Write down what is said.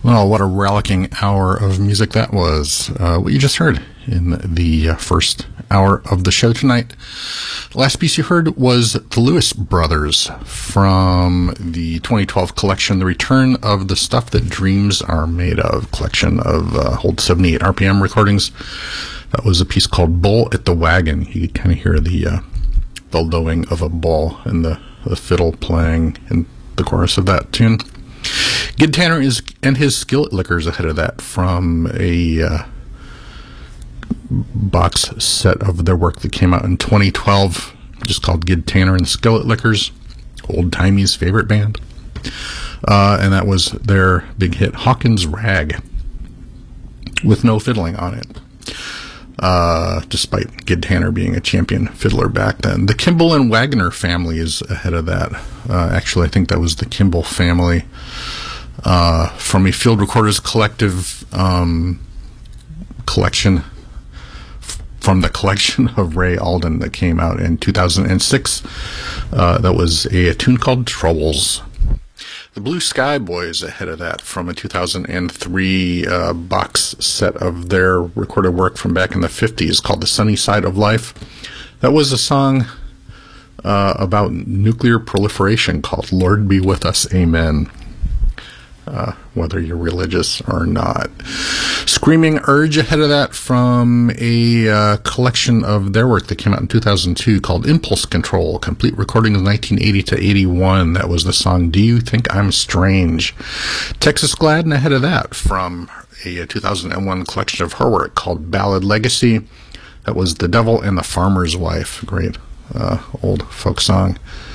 Well, what a rollicking hour of music that was. What you just heard in the first hour of the show tonight. The last piece you heard was the Lewis Brothers from the 2012 collection, The Return of the Stuff That Dreams Are Made Of, collection of old 78 RPM recordings. That was a piece called Bull at the Wagon. You could kind of hear the lowing of a bull and the fiddle playing in the chorus of that tune. Gid Tanner and his Skillet Lickers ahead of that from a box set of their work that came out in 2012, just called Gid Tanner and the Skillet Lickers, old timey's favorite band. And that was their big hit, Hawkins Rag, with no fiddling on it. Despite Gid Tanner being a champion fiddler back then. The Kimball and Wagner family is ahead of that. Actually, I think that was the Kimball family from a Field Recorders Collective collection, from the collection of Ray Alden that came out in 2006. That was a tune called Troubles. The Blue Sky Boys ahead of that from a 2003 box set of their recorded work from back in the 50s called The Sunny Side of Life. That was a song about nuclear proliferation called Lord Be With Us, Amen. Whether you're religious or not. Screaming Urge ahead of that from a collection of their work that came out in 2002 called Impulse Control, complete recording of 1980 to 81. That was the song Do You Think I'm Strange? Texas Gladden ahead of that from a 2001 collection of her work called Ballad Legacy. That was The Devil and the Farmer's Wife. Great old folk song.